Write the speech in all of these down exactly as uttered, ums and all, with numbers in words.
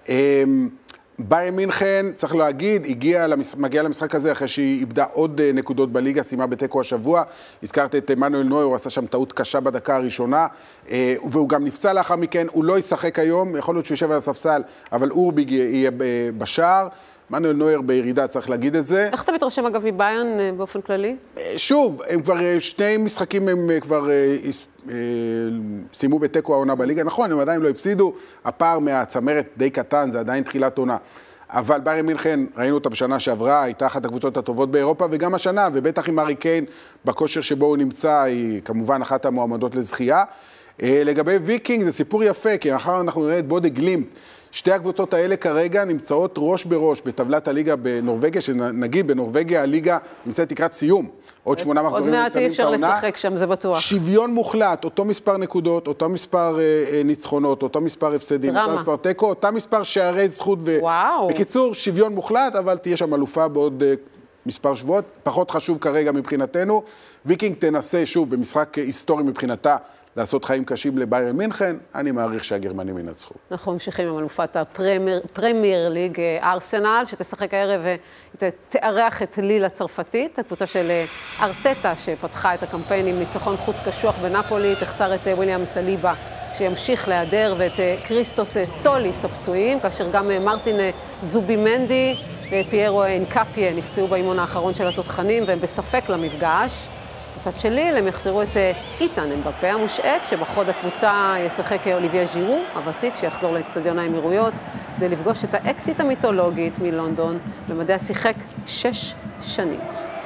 ביירן מינכן, צריך להגיד, הגיע, מגיע למשחק הזה אחרי שהיא איבדה עוד נקודות בליגה, סיימה בתיקו השבוע. הזכרת את מנואל נויר, הוא עשה שם טעות קשה בדקה הראשונה, והוא גם נפצע לאחר מכן, הוא לא ישחק היום, יכול להיות שהוא יושב על הספסל, אבל אורביג יהיה בשער. מנואל נויר בירידה, צריך להגיד את זה. איך אתה מתרשם אגב מביירן באופן כללי? שוב, הם כבר, שני משחקים הם כבר סיימו בתיקו העונה בליגה. נכון, הם עדיין לא הפסידו, הפער מהצמרת די קטן, זה עדיין תחילת עונה. אבל ביירן מינכן, ראינו אותה בשנה שעברה, הייתה אחת הקבוצות הטובות באירופה, וגם השנה, ובטח עם הארי קיין, בכושר שבו הוא נמצא, היא כמובן אחת המועמדות לזכייה. לגבי ויקינג, זה סיפור יפה, כי אחר אנחנו נראה את בודה גלימפט. שתי הקבוצות האלה כרגע נמצאות ראש בראש בטבלת הליגה בנורווגיה, שנגיד בנורווגיה הליגה נמצאת לקראת סיום. עוד שמונה מחזורים עוד מעט אי אפשר לשחק שם, זה בטוח. שוויון מוחלט, אותו מספר נקודות, אותו מספר אה, ניצחונות, אותו מספר הפסדים, דרמה. אותו מספר טקו, אותו מספר שערי זכות. ו... וואו. בקיצור, שוויון מוחלט, אבל תהיה שם אלופה בעוד אה, מספר שבועות. פחות חשוב כרגע מבחינתנו. ויקינג תנסה שוב במשחק היסטורי מבחינתה, לעשות חיים קשים לביירן מינכן, אני מעריך שהגרמנים ינצחו. אנחנו ממשיכים עם אלופת הפרמייר ליג ארסנל, שתשחק הערב ותארח את ליל הצרפתית, הקבוצה של ארטטה שפתחה את הקמפיין עם ניצחון חוץ קשוח בנפולי, תחסר את וויליאם סליבה שימשיך להיעדר ואת קריסטוס צוליס הפצועים, כאשר גם מרטין זובימנדי ופיירו אינקפיה נפצעו באימון האחרון של התותחנים והם בספק למפגש. בצד שלי, הם יחזרו את איתן אמבפה המושעה, כשבחוד הקבוצה ישחק אוליביה ז'ירו, הוותיק, שיחזור לאצטדיון האמירויות, כדי לפגוש את האקסיט המיתולוגית מלונדון, במדעי שיחק שש שנים.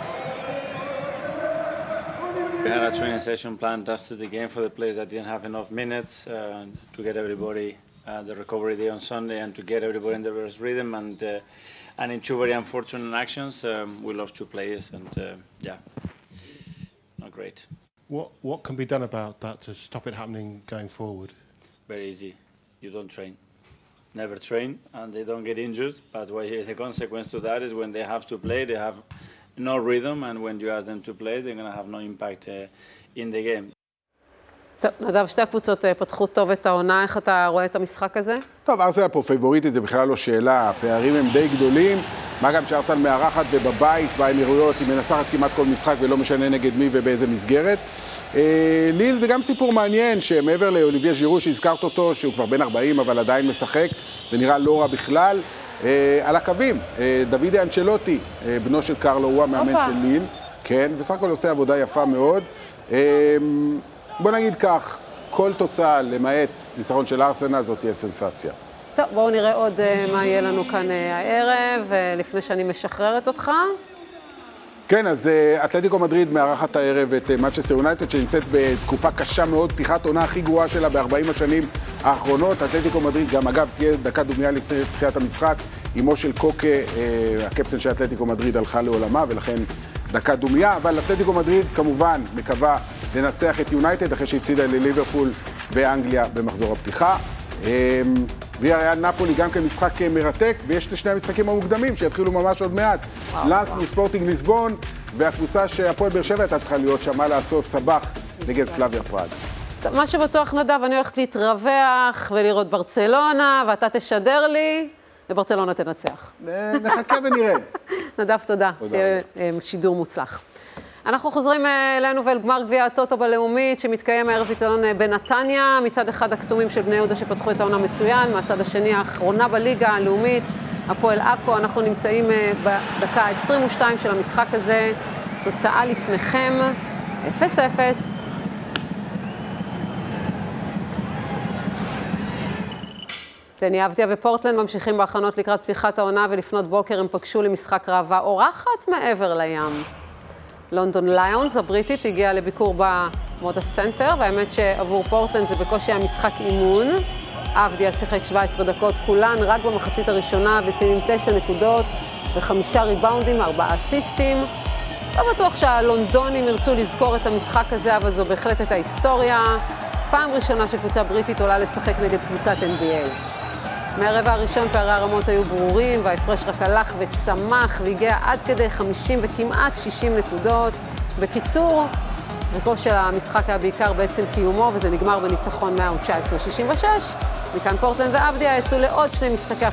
We had a training session planned after the game for the players that didn't have enough minutes uh, to get everybody uh, the recovery day on Sunday and to get everybody in the best rhythm and uh, and in two very unfortunate actions, um, we lost two players and uh, yeah. Not great. What what can be done about that to stop it happening going forward? Very easy. You don't train. Never train and they don't get injured. But what is the consequence to that is when they have to play, they have no rhythm, and when you ask them to play, they're going to have no impact uh, in the game. טוב, נדב, שתי הקבוצות פתחו טוב את העונה, איך אתה רואה את המשחק הזה? טוב, ארסנל פה פייבוריטית, זה בכלל לא שאלה, הפערים הם די גדולים, מה גם שארסנל מארחת ובבית, באמירויות, היא מנצחת כמעט כל משחק ולא משנה נגד מי ובאיזה מסגרת. אה, ליל זה גם סיפור מעניין, שמעבר לאוליביה ז'ירו שהזכרת אותו, שהוא כבר בן ארבעים אבל עדיין משחק, ונראה לא רע בכלל, אה, על הקווים, אה, דוידי אנצ'לוטי, אה, בנו של קרלו, הוא המאמן של ליל, כן, וסך הכל עושה עבודה יפה מאוד. אה, בוא נגיד כך, כל תוצאה למעט ניצחון של ארסנל זאת תהיה סנסציה. טוב, בואו נראה עוד מה יהיה לנו כאן הערב, לפני שאני משחררת אותך. כן, אז אתלטיקו מדריד מארחת הערב את מנצ'סטר יונייטד, שנמצאת בתקופה קשה מאוד, פתיחת עונה הכי גרועה שלה ב-ארבעים השנים האחרונות. אתלטיקו מדריד גם, אגב, תהיה דקה דומיה לפני תחילת המשחק, אמו של קוקה, הקפטן של אתלטיקו מדריד, הלכה לעולמה, ולכן דקה דומיה, אבל אתלטיקו מדריד כמובן מקווה לנצח את יונייטד, אחרי שהפסידה לליברפול באנגליה במחזור הפתיחה. ויאריאל נפולי גם כמשחק מרתק, ויש לשני המשחקים המוקדמים שיתחילו ממש עוד מעט. לאנס מספורטינג ליסבון, והקבוצה שהפועל באר שבע הייתה צריכה להיות שמה לעשות סבח נגד סלאביה פראג. מה שבטוח נדב, אני הולכת להתרווח ולראות ברצלונה, ואתה תשדר לי, וברצלונה תנצח. נחכה ונראה. נדב, תודה. שיהיה שידור מוצלח. אנחנו חוזרים אלינו ואל גמר גביע הטוטו בלאומית, שמתקיים הערב באצטדיון בנתניה, מצד אחד הכתומים של בני יהודה שפתחו את העונה מצוין, מהצד השני האחרונה בליגה הלאומית, הפועל עכו. אנחנו נמצאים בדקה עשרים ושתיים של המשחק הזה, תוצאה לפניכם, אפס אפס. דני אבדיה ופורטלנד ממשיכים בהכנות לקראת פתיחת העונה, ולפנות בוקר הם פגשו למשחק ראווה אורחת מעבר לים. לונדון ליונס הבריטית הגיעה לביקור במודה סנטר, והאמת שעבור פורטלנד זה בקושי המשחק אימון. אבדיה שיחק שבע עשרה דקות כולן, רק במחצית הראשונה, וסיים עם תשע נקודות וחמישה ריבאונדים, ארבעה אסיסטים. לא בטוח שהלונדונים ירצו לזכור את המשחק הזה, אבל זו בהחלט את ההיסטוריה. פעם ראשונה שקבוצה בריטית עולה לשחק נגד קבוצת אן בי איי. מהרבע הראשון פערי הרמות היו ברורים, וההפרש רק הלך וצמח והגיע עד כדי חמישים וכמעט שישים נקודות. בקיצור, ריקו של המשחק היה בעיקר בעצם קיומו, וזה נגמר בניצחון מאה תשע עשרה שישים ושש. מכאן פורטלנד ואבדיה יצאו לעוד שני משחקי